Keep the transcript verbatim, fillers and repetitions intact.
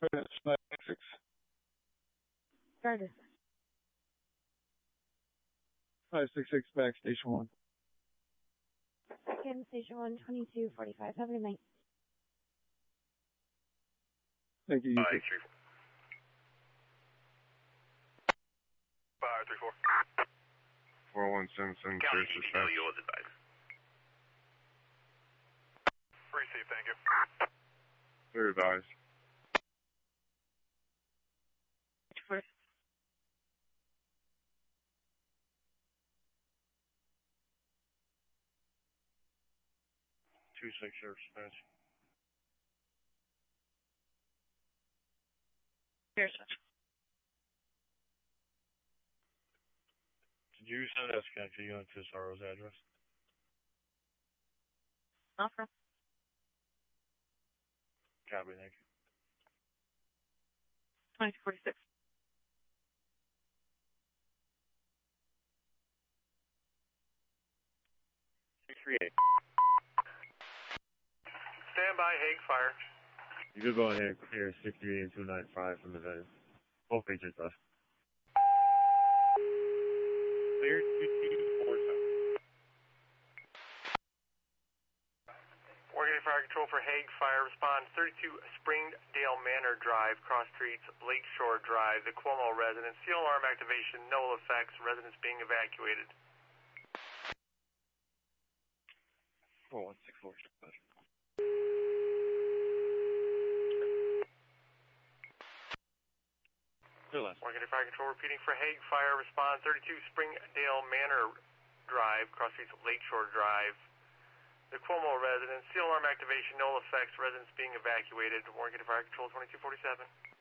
Finish nine six. Gardner. five six six back, station one. Second, station one, twenty-two forty-five. Have a good night. Thank you, you Five, too. three, four. Five, three, four. four one seven seven, County clear D D dispatch. W was advised. Receive, thank you. Clear advised. First. two six zero dispatch. Here's Did you send us connected unit to Saro's address? offer. Copy, thank you. twenty-two forty-six. six three eight. Stand by, Hague Fire. You could go ahead and clear six three eight two nine five from the venue. Both agents left. Clear two two four seven. Oregon Fire Control for Hague Fire. Respond thirty-two Springdale Manor Drive, cross streets, Lakeshore Drive, the Cuomo residence. Seal alarm activation, no effects. Residents being evacuated. four one six four dispatch. Oregon Fire Control repeating for Hague Fire. Respond thirty-two Springdale Manor Drive, cross streets, Lakeshore Drive, the Cuomo residence. Seal alarm activation, no effects. Residents being evacuated. Oregon Fire Control twenty-two forty-seven.